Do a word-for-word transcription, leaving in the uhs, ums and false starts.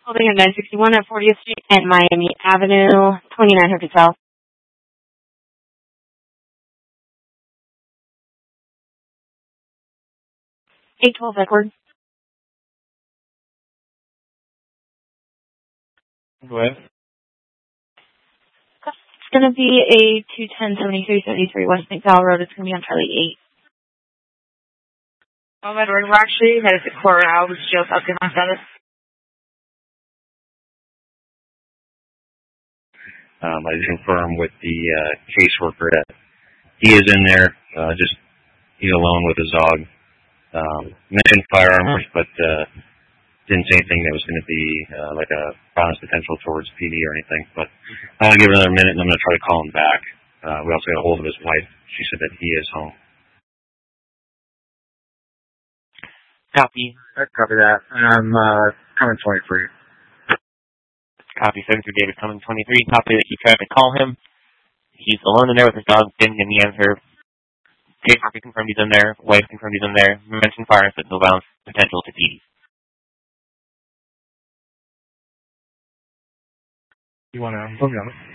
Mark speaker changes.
Speaker 1: Holding at nine sixty-one at fortieth Street and Miami Avenue, twenty-nine hundred South. eight twelve Edward.
Speaker 2: Go ahead.
Speaker 1: It's going to be a two ten seventy-three seventy-three West McDowell Road. It's going to be on Charlie eight.
Speaker 3: Um, Edward, we're actually headed to Coral, which is jail South Carolina status.
Speaker 4: Um, I confirm with the uh, caseworker that he is in there, uh, just he's alone with his dog. Um, mentioned firearms, but uh, didn't say anything that was going to be uh, like a violence potential towards P D or anything. But I'll give it another minute, and I'm going to try to call him back. Uh, we also got a hold of his wife. She said that he is home.
Speaker 2: Copy.
Speaker 5: I copy that. And I'm uh, coming twenty-three.
Speaker 2: Copy. seven two David coming twenty-three. Copy that you tried to call him. He's alone in there with his dog. Didn't get any answer. Caseworker confirmed he's in there. Wife confirmed he's in there. Mentioned firearms, but no violence potential to P D.
Speaker 5: You want to put me on it?